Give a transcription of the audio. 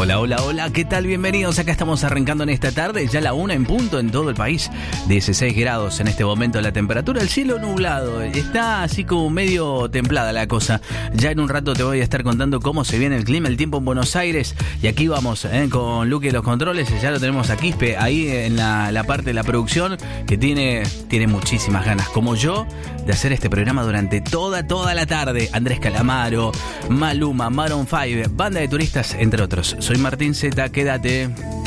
Hola, hola, hola, ¿qué tal? Bienvenidos, acá estamos arrancando en esta tarde, ya la 1 en punto en todo el país, 16 grados en este momento la temperatura, el cielo nublado, está así como medio templada la cosa. Ya en un rato te voy a estar contando cómo se viene el clima, el tiempo en Buenos Aires, y aquí vamos con Luque y los controles, ya lo tenemos a Quispe ahí en la parte de la producción, que tiene muchísimas ganas, como yo, de hacer este programa durante toda la tarde. Andrés Calamaro, Maluma, Maroon 5, Banda de Turistas, entre otros. Soy Martín Zeta, quédate.